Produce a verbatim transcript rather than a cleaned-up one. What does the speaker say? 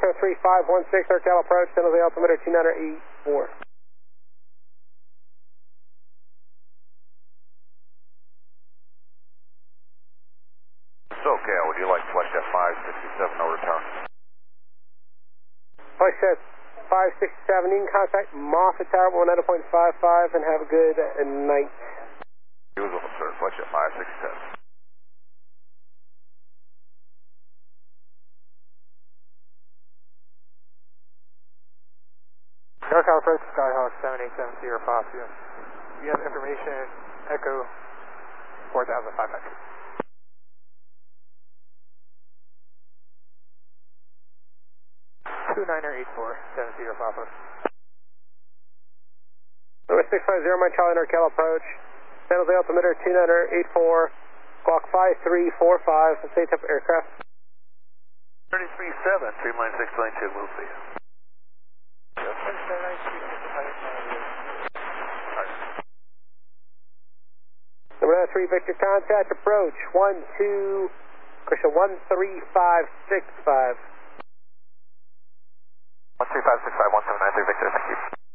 Echo three five one six, NorCal approach, San Jose altimeter two nine eight four. SoCal, would you like flight jet five sixty-seven, no return? Flight jet five sixty-seven, you can contact Moffett Tower one ninety point five five and have a good night. Usual, sir, flight jet five sixty-seven. NorCal approach, Skyhawk seven eight seven Sierra Foxtrot. You have information, Echo four thousand five hundred. two nine eight four, seven Sierra Papa. Number six five zero, my Charlie NorCal approach, San Jose altimeter two nine eight four, squawk five three four five, same type of aircraft. thirty-three seven, three line six nine two, move please. Number nine three Victor, contact approach one two, Christian one three five six five. one three five six five, one seven nine three Victor, thank you.